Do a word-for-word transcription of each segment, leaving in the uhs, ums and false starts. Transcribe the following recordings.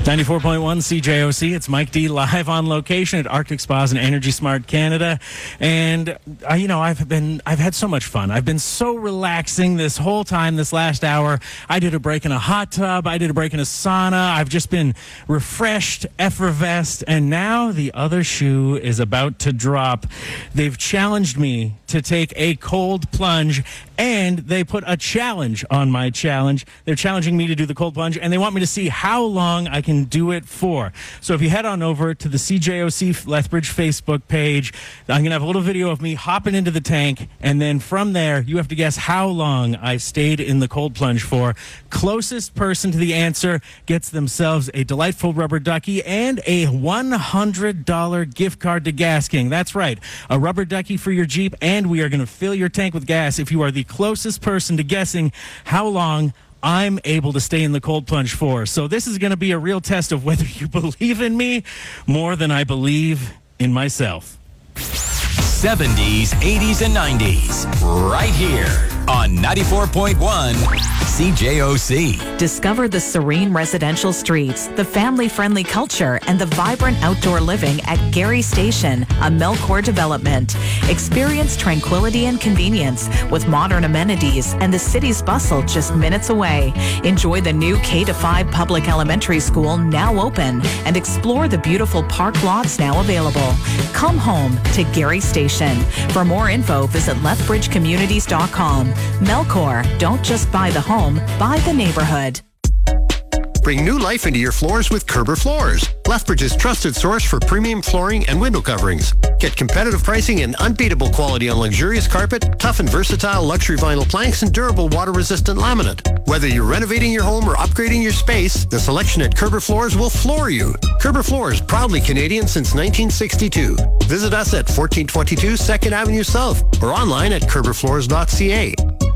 ninety-four point one C J O C. It's Mike D live on location at Arctic Spas and Energy Smart Canada. And, uh, you know, I've been, I've had so much fun. I've been so relaxing this whole time, this last hour. I did a break in a hot tub. I did a break in a sauna. I've just been refreshed, effervesced. And now the other shoe is about to drop. They've challenged me to take a cold plunge, and they put a challenge on my challenge. They're challenging me to do the cold plunge, and they want me to see how long I can do it for. So if you head on over to the C J O C Lethbridge Facebook page, I'm going to have a little video of me hopping into the tank, and then from there, you have to guess how long I stayed in the cold plunge for. Closest person to the answer gets themselves a delightful rubber ducky and a one hundred dollars gift card to Gas King. That's right, a rubber ducky for your Jeep, and we are going to fill your tank with gas if you are the closest person to guessing how long I'm able to stay in the cold plunge for. So this is going to be a real test of whether you believe in me more than I believe in myself. seventies, eighties, and nineties. Right here on ninety-four point one C J O C. Discover the serene residential streets, the family-friendly culture, and the vibrant outdoor living at Gary Station, a Melcor development. Experience tranquility and convenience with modern amenities and the city's bustle just minutes away. Enjoy the new K to five public elementary school now open and explore the beautiful park lots now available. Come home to Gary Station. For more info, visit lethbridge communities dot com. Melcor, don't just buy the home, buy the neighborhood. Bring new life into your floors with Kerber Floors, Lethbridge's trusted source for premium flooring and window coverings. Get competitive pricing and unbeatable quality on luxurious carpet, tough and versatile luxury vinyl planks, and durable water-resistant laminate. Whether you're renovating your home or upgrading your space, the selection at Kerber Floors will floor you. Kerber Floors, proudly Canadian since nineteen sixty-two. Visit us at fourteen twenty-two second Avenue South or online at kerber floors dot c a.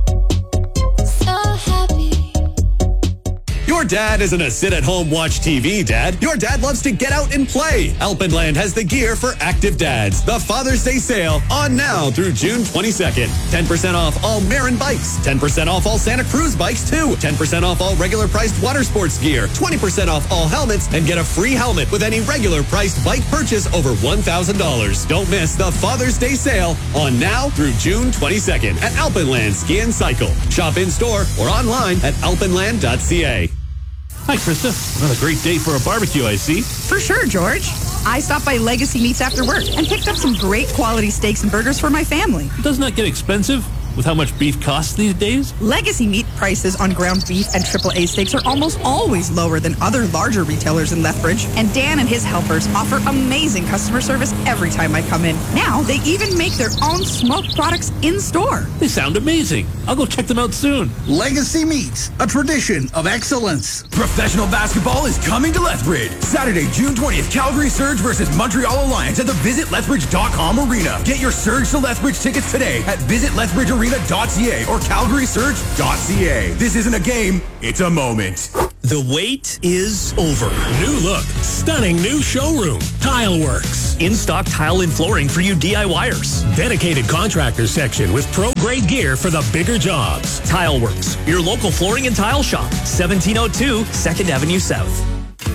Your dad isn't a sit-at-home watch T V dad. Your dad loves to get out and play. Alpenland has the gear for active dads. The Father's Day sale on now through June twenty-second. ten percent off all Marin bikes. ten percent off all Santa Cruz bikes too. ten percent off all regular priced water sports gear. twenty percent off all helmets and get a free helmet with any regular priced bike purchase over one thousand dollars. Don't miss the Father's Day sale on now through June twenty-second at Alpenland Ski and Cycle. Shop in-store or online at alpenland dot c a. Hi, Krista. Another great day for a barbecue, I see. For sure, George. I stopped by Legacy Meats after work and picked up some great quality steaks and burgers for my family. Doesn't that get expensive with how much beef costs these days? Legacy Meat prices on ground beef and triple A steaks are almost always lower than other larger retailers in Lethbridge. And Dan and his helpers offer amazing customer service every time I come in. Now, they even make their own smoked products in-store. They sound amazing. I'll go check them out soon. Legacy Meats, a tradition of excellence. Professional basketball is coming to Lethbridge. Saturday, June twentieth, Calgary Surge versus Montreal Alliance at the visit lethbridge dot com arena. Get your Surge to Lethbridge tickets today at visit lethbridge arena dot c a or calgary surge dot c a. This isn't a game, it's a moment. The wait is over. New look, stunning new showroom, Tileworks. In-stock tile and flooring for you DIYers. Dedicated contractor section with pro-grade gear for the bigger jobs. Tileworks, your local flooring and tile shop. seventeen oh two second Avenue South.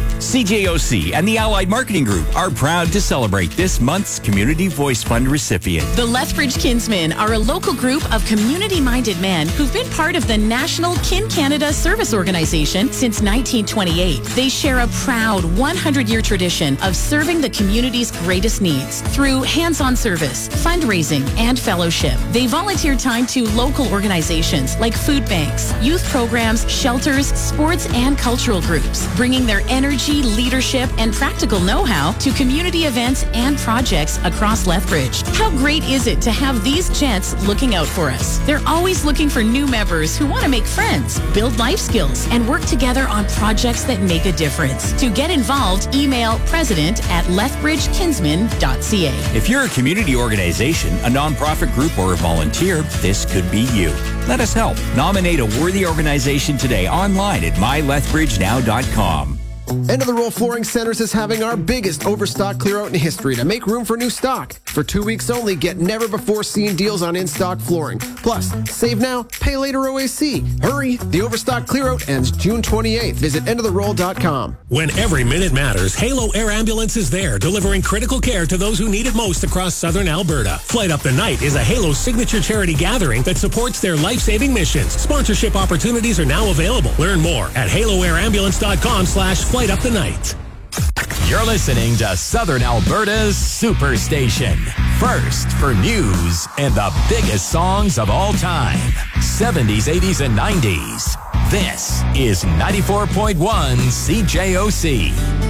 C J O C and the Allied Marketing Group are proud to celebrate this month's Community Voice Fund recipient. The Lethbridge Kinsmen are a local group of community-minded men who've been part of the National Kin Canada Service Organization since nineteen twenty-eight. They share a proud one hundred year tradition of serving the community's greatest needs through hands-on service, fundraising, and fellowship. They volunteer time to local organizations like food banks, youth programs, shelters, sports, and cultural groups, bringing their energy, leadership, and practical know-how to community events and projects across Lethbridge. How great is it to have these gents looking out for us? They're always looking for new members who want to make friends, build life skills, and work together on projects that make a difference. To get involved, email president at lethbridge kinsman dot c a. If you're a community organization, a nonprofit group, or a volunteer, this could be you. Let us help. Nominate a worthy organization today online at my lethbridge now dot com. End of the Roll Flooring Centers is having our biggest overstock clear out in history to make room for new stock. For two weeks only, get never-before-seen deals on in-stock flooring. Plus, save now, pay later O A C. Hurry! The overstock clear out ends June twenty-eighth. Visit end of the roll dot com. When every minute matters, Halo Air Ambulance is there, delivering critical care to those who need it most across southern Alberta. Flight Up the Night is a Halo signature charity gathering that supports their life-saving missions. Sponsorship opportunities are now available. Learn more at halo air ambulance dot com slash flight up the night. You're listening to Southern Alberta's Superstation. First for news and the biggest songs of all time. seventies, eighties, and nineties. This is ninety-four point one C J O C.